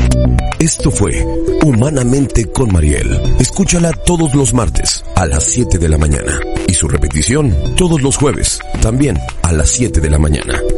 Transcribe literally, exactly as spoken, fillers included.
Esto fue Humanamente con Mariel. Escúchala todos los martes a las siete de la mañana y su repetición todos los jueves, también a las siete de la mañana.